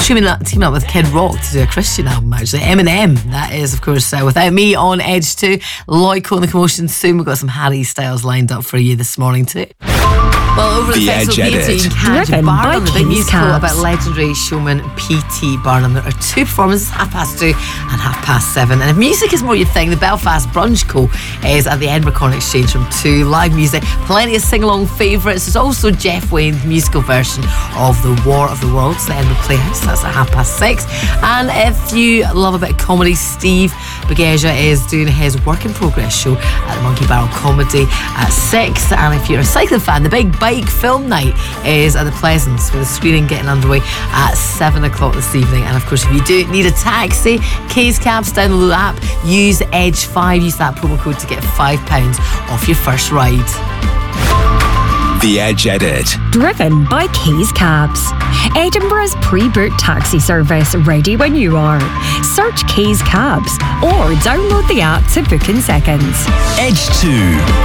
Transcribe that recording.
teaming up with Kid Rock to do a Christian album, actually. Eminem, that is, of course, Without Me on Edge 2. Lloyd Cole and the Commotion soon. We've got some Harry Styles lined up for you this morning too. Well, over The at Festival Edge Beauty, you can catch Barnum, the big musical about legendary showman P.T. Barnum. There are two performances, 2:30 and 7:30. And if music is more your thing, the Belfast Brunch Co is at the Edinburgh Corn Exchange from 2. Live music, plenty of sing-along favourites. There's also Jeff Wayne's musical version of The War of the Worlds, the Edinburgh Playhouse. That's at 6:30. And if you love a bit of comedy, Steve Begeja is doing his Work in Progress show at the Monkey Barrel Comedy at 6. And if you're a cycling fan, the Big Bike Film Night is at the Pleasance, with a screening getting underway at 7 o'clock this evening. And of course, if you do need a taxi, K's Cabs, download the app, use Edge5, use that promo code to get £5 off your first ride. The Edge Edit. Driven by K's Cabs. Edinburgh's pre-booked taxi service, ready when you are. Search K's Cabs or download the app to book in seconds. Edge 2.